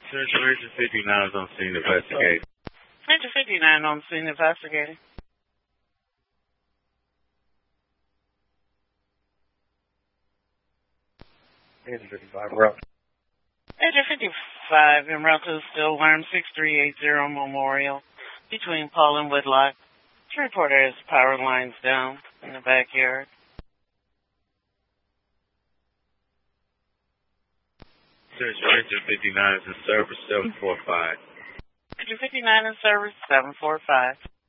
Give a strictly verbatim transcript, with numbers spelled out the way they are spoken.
Search Ranger fifty-nine is on scene investigating. Ranger fifty-nine on scene investigating. Ranger fifty-five, we're up. Ranger fifty-five en route to the Stillworm six three eight zero Memorial between Paul and Woodlock. To report there's power lines down in the backyard. Search Ranger fifty-nine is in service seven four five. Ranger fifty-nine in service seven four five.